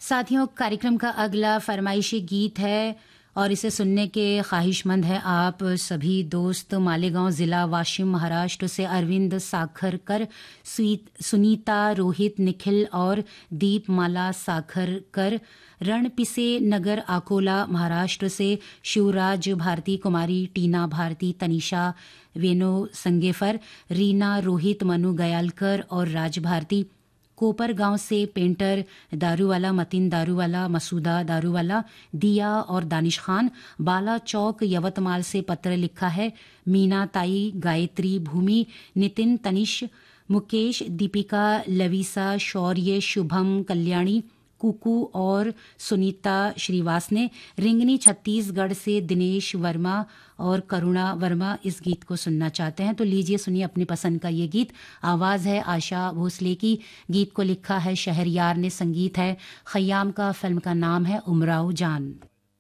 साथियों, कार्यक्रम का अगला फरमाइशी गीत है और इसे सुनने के ख्वाहिशमंद हैं आप सभी दोस्त। मालेगांव ज़िला वाशिम महाराष्ट्र से अरविंद साखरकर, सुनीता, रोहित, निखिल और दीपमाला साखरकर। रणपिसे नगर अकोला महाराष्ट्र से शिवराज भारती, कुमारी टीना भारती, तनिषा वेनो संगेफर, रीना, रोहित, मनु गयालकर और राज भारती। कोपर गांव से पेंटर दारूवाला, मतीन दारूवाला, मसूदा दारूवाला, दिया और दानिश खान। बाला चौक यवतमाल से पत्र लिखा है मीना ताई, गायत्री, भूमि, नितिन, तनिष, मुकेश, दीपिका, लविसा, शौर्य, शुभम, कल्याणी, कुकू और सुनीता श्रीवास ने। रिंगनी छत्तीसगढ़ से दिनेश वर्मा और करुणा वर्मा इस गीत को सुनना चाहते हैं, तो लीजिए सुनिए अपनी पसंद का ये गीत। आवाज़ है आशा भोसले की, गीत को लिखा है शहरयार ने, संगीत है खयाम का, फिल्म का नाम है उमराव जान।